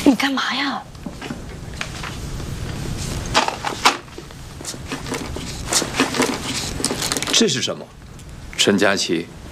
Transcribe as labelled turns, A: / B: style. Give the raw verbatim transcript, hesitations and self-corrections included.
A: 你干嘛呀？
B: 这是什么？陈佳琪，